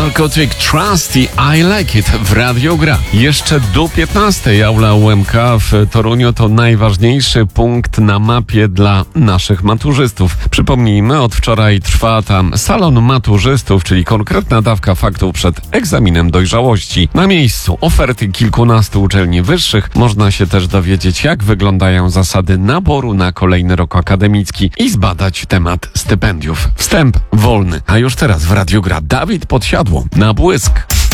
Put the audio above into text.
Narcotic Trust i I Like It w Radio Gra. Jeszcze do 15 aula UMK w Toruniu to najważniejszy punkt na mapie dla naszych maturzystów. Przypomnijmy, od wczoraj trwa tam salon maturzystów, czyli konkretna dawka faktów przed egzaminem dojrzałości. Na miejscu oferty kilkunastu uczelni wyższych. Można się też dowiedzieć, jak wyglądają zasady naboru na kolejny rok akademicki i zbadać temat stypendiów. Wstęp wolny. A już teraz w Radiu Gra Dawid Podsiadło na błysk.